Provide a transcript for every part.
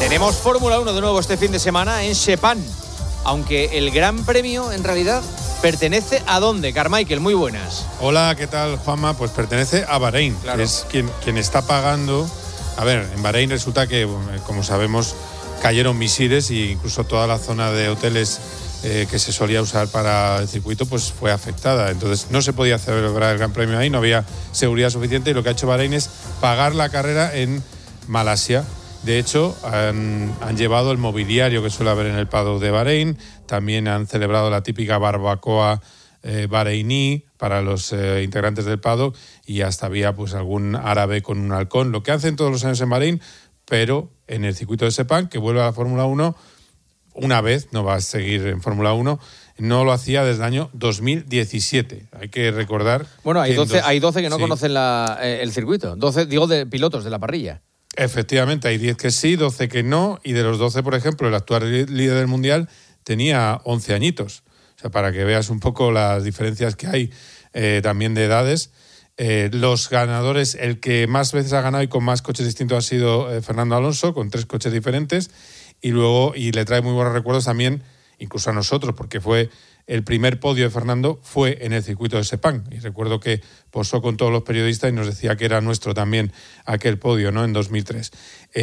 Tenemos Fórmula 1 de nuevo este fin de semana en Sepang, aunque el Gran Premio en realidad pertenece ¿a dónde? Carmichael, muy buenas. Hola, ¿qué tal, Juanma? Pues pertenece a Bahrein, claro. Que es quien está pagando. A ver, en Bahrein resulta que, como sabemos, cayeron misiles e incluso toda la zona de hoteles que se solía usar para el circuito pues fue afectada. Entonces no se podía celebrar el Gran Premio ahí, no había seguridad suficiente y lo que ha hecho Bahrein es pagar la carrera en Malasia. De hecho, han llevado el mobiliario que suele haber en el paddock de Bahrein, también han celebrado la típica barbacoa bahreiní para los integrantes del paddock y hasta había pues algún árabe con un halcón, lo que hacen todos los años en Bahrein, pero en el circuito de Sepang, que vuelve a la Fórmula 1 una vez, no va a seguir en Fórmula 1, no lo hacía desde el año 2017. Hay que recordar... Bueno, hay 12 que no conocen el circuito, 12, digo, de pilotos de la parrilla. Efectivamente, hay 10 que sí, 12 que no, y de los 12, por ejemplo, el actual líder del Mundial tenía 11 añitos. O sea, para que veas un poco las diferencias que hay también de edades. Los ganadores, el que más veces ha ganado y con más coches distintos ha sido Fernando Alonso, con 3 coches diferentes, y le trae muy buenos recuerdos también, incluso a nosotros, porque fue el primer podio de Fernando fue en el circuito de Sepang. Y recuerdo que posó con todos los periodistas y nos decía que era nuestro también aquel podio, ¿no? En 2003.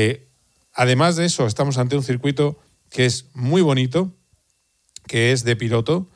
Además de eso, estamos ante un circuito que es muy bonito, que es de piloto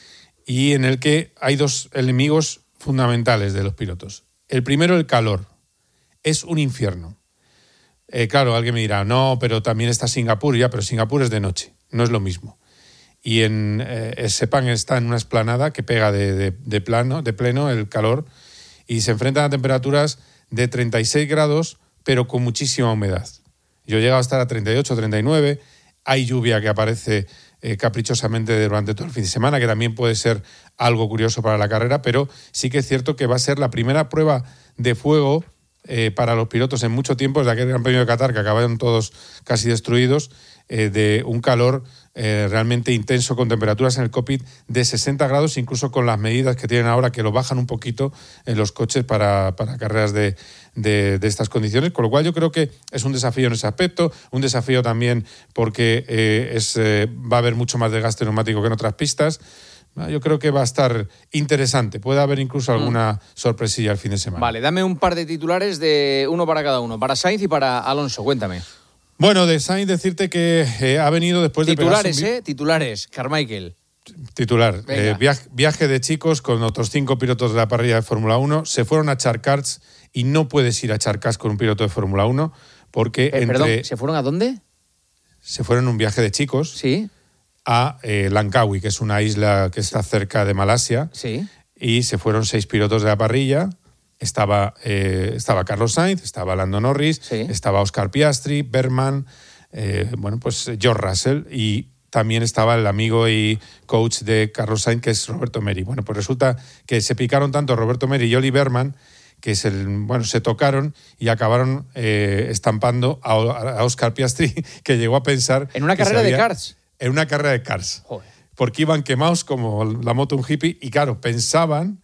y en el que hay 2 enemigos fundamentales de los pilotos. El primero, el calor. Es un infierno. Claro, alguien me dirá, no, pero también está Singapur, pero Singapur es de noche, no es lo mismo. Y en Sepang está en una explanada que pega de pleno el calor y se enfrentan a temperaturas de 36 grados, pero con muchísima humedad. Yo he llegado a estar a 38, 39, hay lluvia que aparece caprichosamente durante todo el fin de semana, que también puede ser algo curioso para la carrera, pero sí que es cierto que va a ser la primera prueba de fuego para los pilotos en mucho tiempo, desde aquel Gran Premio de Qatar, que acabaron todos casi destruidos, de un calor realmente intenso, con temperaturas en el cockpit de 60 grados, incluso con las medidas que tienen ahora, que lo bajan un poquito en los coches para carreras de estas condiciones, con lo cual yo creo que es un desafío en ese aspecto, un desafío también porque va a haber mucho más desgaste neumático que en otras pistas. Yo creo que va a estar interesante. Puede haber incluso alguna sorpresilla el fin de semana. Vale, dame un par de titulares, de uno para cada uno, para Sainz y para Alonso, cuéntame. Bueno, de Sainz decirte que ha venido después de titulares, Carmichael. Titular, viaje de chicos con otros 5 pilotos de la parrilla de Fórmula 1. Se fueron a Charcas y no puedes ir a Charcas con un piloto de Fórmula 1 porque Perdón, ¿se fueron a dónde? Se fueron en un viaje de chicos. Sí. A Langkawi, que es una isla que está cerca de Malasia. Sí. Y se fueron 6 pilotos de la parrilla. Estaba Carlos Sainz, estaba Lando Norris, sí. Estaba Oscar Piastri, Bergman, pues George Russell, y también estaba el amigo y coach de Carlos Sainz, que es Roberto Merhi. Bueno, pues resulta que se picaron tanto Roberto Merhi y Oli Bergman que se tocaron y acabaron estampando a Oscar Piastri, que llegó a pensar... ¿En una carrera de karts? En una carrera de karts. Joder. Porque iban quemados como la moto un hippie y claro, pensaban...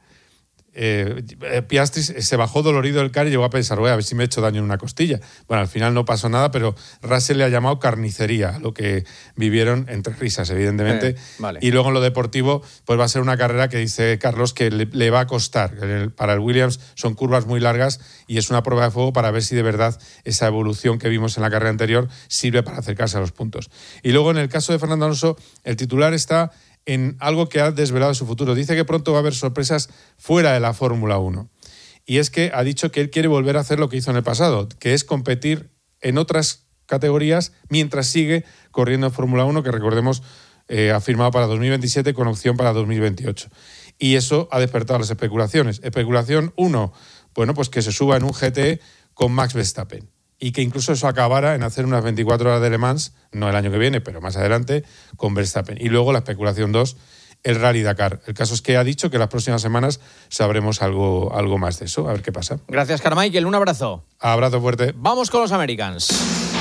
Piastri se bajó dolorido del car y llegó a pensar, a ver si me he hecho daño en una costilla. Bueno, al final no pasó nada, pero Russell le ha llamado carnicería, lo que vivieron entre risas, evidentemente. Vale. Y luego en lo deportivo, pues va a ser una carrera que dice Carlos que le va a costar. Para el Williams son curvas muy largas y es una prueba de fuego para ver si de verdad esa evolución que vimos en la carrera anterior sirve para acercarse a los puntos. Y luego en el caso de Fernando Alonso, el titular está en algo que ha desvelado su futuro. Dice que pronto va a haber sorpresas fuera de la Fórmula 1. Y es que ha dicho que él quiere volver a hacer lo que hizo en el pasado, que es competir en otras categorías mientras sigue corriendo en Fórmula 1, que recordemos ha firmado para 2027 con opción para 2028. Y eso ha despertado las especulaciones. Especulación 1, pues que se suba en un GT con Max Verstappen. Y que incluso eso acabara en hacer unas 24 horas de Le Mans, no el año que viene, pero más adelante, con Verstappen. Y luego la especulación 2, el Rally Dakar. El caso es que ha dicho que las próximas semanas sabremos algo más de eso, a ver qué pasa. Gracias, Carmichael, un abrazo. Abrazo fuerte. Vamos con los Americans.